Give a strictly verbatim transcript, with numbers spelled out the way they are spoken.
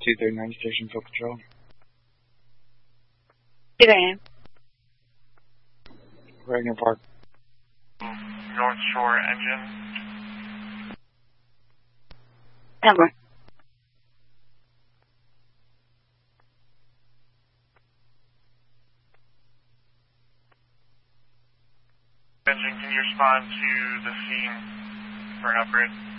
two thirty-nine Station Field Patrol. Good day. Wagner Park. North Shore engine. Over. Engine, can you respond to the scene for an upgrade?